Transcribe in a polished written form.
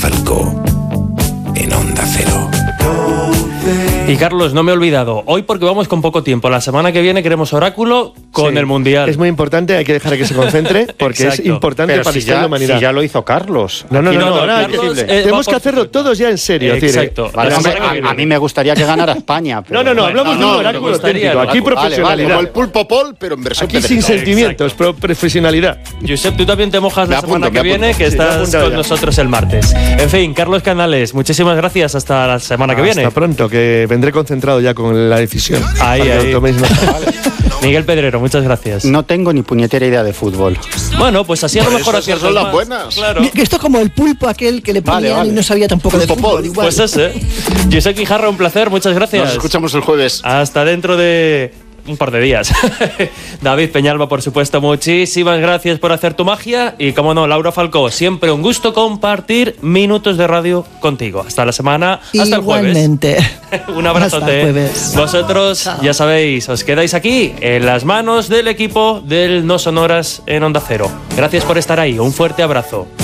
Falcó en Onda Cero. Y Carlos, no me he olvidado, hoy porque vamos con poco tiempo, la semana que viene queremos oráculo con el Mundial. Es muy importante, hay que dejar que se concentre porque es importante para la historia de la humanidad. Si ya lo hizo Carlos. No, tenemos que hacerlo todos ya en serio. Exacto. Vale, a mí me gustaría que ganara España. Pero... No, hablamos de un oráculo auténtico. Aquí profesionalidad. Como el Pulpo Paul, pero en versión aquí sin sentimientos, profesionalidad. Josep, tú también te mojas la semana que viene, que estás con nosotros el martes. En fin, Carlos Canales, muchísimas gracias, hasta la semana que viene. Hasta pronto, que vendré concentrado ya con la decisión. Ahí. Miguel Pedrero, muchas gracias. No tengo ni puñetera idea de fútbol. Bueno, pues así a lo mejor esas son las buenas. Claro. Esto es como el pulpo aquel que le ponían y no sabía tampoco de fútbol. Igual. Pues ese. Josep Guijarro, un placer, muchas gracias. Nos escuchamos el jueves. Hasta dentro de un par de días. David Peñalba, por supuesto, muchísimas gracias por hacer tu magia. Y como no, Laura Falcó, siempre un gusto compartir minutos de radio contigo. Hasta la semana, hasta Igualmente. el jueves. Un abrazote. Hasta el jueves. Vosotros, ya sabéis, os quedáis aquí en las manos del equipo del No Sonoras en Onda Cero. Gracias por estar ahí. Un fuerte abrazo.